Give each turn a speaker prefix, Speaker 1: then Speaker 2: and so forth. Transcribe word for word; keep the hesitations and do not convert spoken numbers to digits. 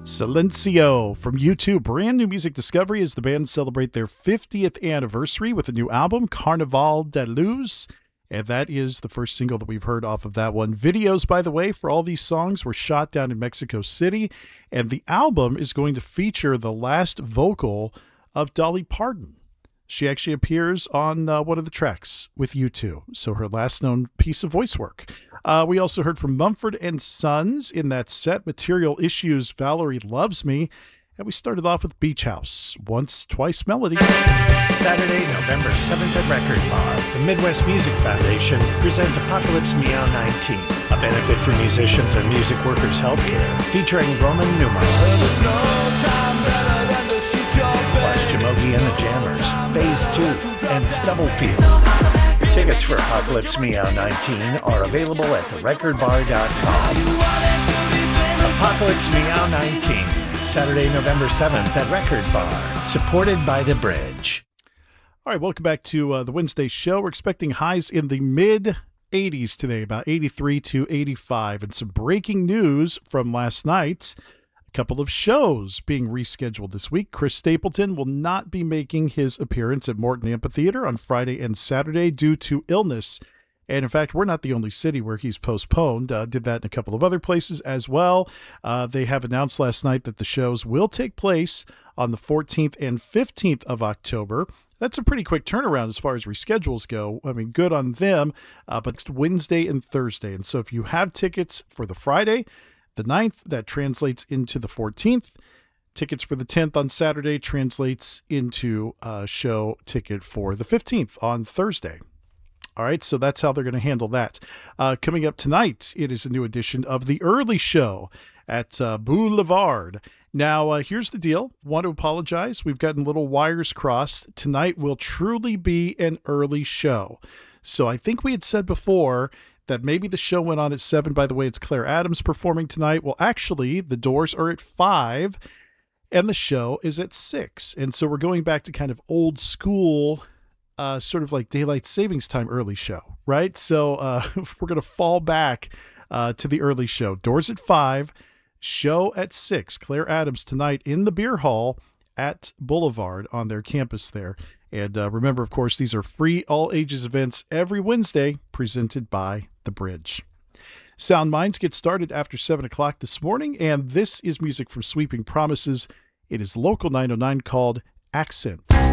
Speaker 1: Silencio from U two. Brand new music discovery as the band celebrate their fiftieth anniversary with a new album, Carnaval de Luz. And that is the first single that we've heard off of that one. Videos, by the way, for all these songs were shot down in Mexico City. And the album is going to feature the last vocal of Dolly Parton. She actually appears on uh, one of the tracks with U two, so her last known piece of voice work. Uh, we also heard from Mumford and Sons in that set, Material Issues, Valerie Loves Me. And we started off with Beach House, Once, Twice Melody.
Speaker 2: Saturday, November seventh at Record Bar, the Midwest Music Foundation presents Apocalypse Meow nineteen, a benefit for musicians and music workers' healthcare, featuring Roman numerals. Plus Jamogi and the Jammers, Phase two, and Stubblefield. Tickets for Apocalypse Meow nineteen are available at the record bar dot com. Apocalypse Meow nineteen, Saturday, November seventh at Record Bar, supported by The Bridge.
Speaker 1: All right, welcome back to uh, the Wednesday show. We're expecting highs in the mid eighties today, about eighty-three to eighty-five. And some breaking news from last night. Couple of shows being rescheduled this week. Chris Stapleton will not be making his appearance at Morton Amphitheater on Friday and Saturday due to illness. And in fact, we're not the only city where he's postponed. Uh, did that in a couple of other places as well. Uh, they have announced last night that the shows will take place on the fourteenth and fifteenth of October. That's a pretty quick turnaround as far as reschedules go. I mean, good on them. Uh, but it's Wednesday and Thursday. And so if you have tickets for the Friday, the ninth, that translates into the fourteenth. Tickets for the tenth on Saturday translates into a show ticket for the fifteenth on Thursday. All right, so that's how they're going to handle that. Uh, coming up tonight, it is a new edition of The Early Show at uh, Boulevard. Now, uh, here's the deal. Want to apologize. We've gotten little wires crossed. Tonight will truly be an early show. So I think we had said before that maybe the show went on at seven. By the way, it's Claire Adams performing tonight. Well, actually, the doors are at five, and the show is at six. And so we're going back to kind of old school, uh, sort of like daylight savings time early show, right? So uh, we're going to fall back uh, to the early show. Doors at five, show at six. Claire Adams tonight in the beer hall at Boulevard on their campus there. And uh, remember, of course, these are free all-ages events every Wednesday presented by The Bridge. Sound Minds get started after seven o'clock this morning, and this is music from Sweeping Promises. It is Local nine oh nine called Accent.